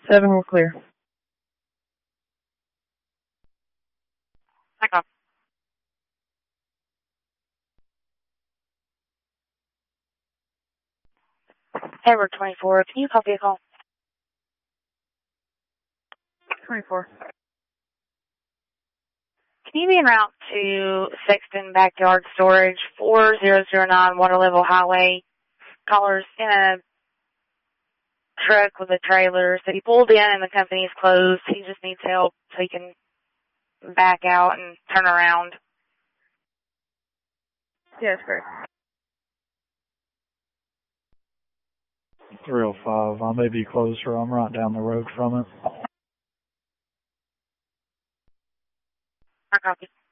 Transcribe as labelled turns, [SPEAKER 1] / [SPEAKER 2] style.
[SPEAKER 1] 7, we're clear.
[SPEAKER 2] I copy. Edward 24, can you copy a call?
[SPEAKER 1] 24.
[SPEAKER 2] Can you be en route to Sexton Backyard Storage, 4009 Water Level Highway? Caller's in a truck with a trailer. So he pulled in and the company is closed. He just needs help so he can back out and turn around.
[SPEAKER 1] Yes, correct.
[SPEAKER 3] 305. I may be closer. I'm right down the road from it.
[SPEAKER 2] I copy.